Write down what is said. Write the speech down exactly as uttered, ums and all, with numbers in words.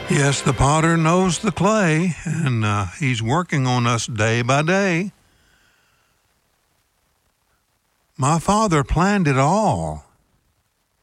Yes, the potter knows the clay, and uh, he's working on us day by day. My Father planned it all.